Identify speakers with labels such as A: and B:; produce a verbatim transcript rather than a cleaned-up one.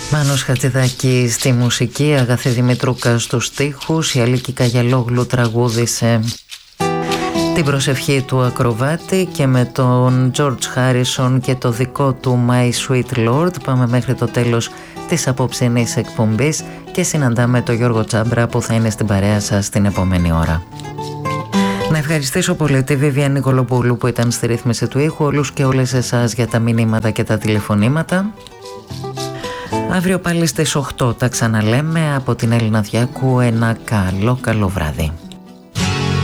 A: Μάνος Χατζηδάκης στη μουσική, Αγαθή Δημητρούκα στους στίχους, η Αλίκη Καγιαλόγλου τραγούδισε την προσευχή του ακροβάτη και με τον George Harrison και το δικό του My Sweet Lord πάμε μέχρι το τέλος της απόψινής εκπομπής και συναντάμε τον Γιώργο Τσάμπρα που θα είναι στην παρέα σας την επόμενη ώρα. Να ευχαριστήσω πολύ τη Βίβια Νικολοπούλου που ήταν στη ρύθμιση του ήχου, όλους και όλες εσάς για τα μηνύματα και τα τηλεφωνήματα. Αύριο πάλι στις οκτώ τα ξαναλέμε. Από την Έλληνα Διάκου ένα καλό καλό βράδυ.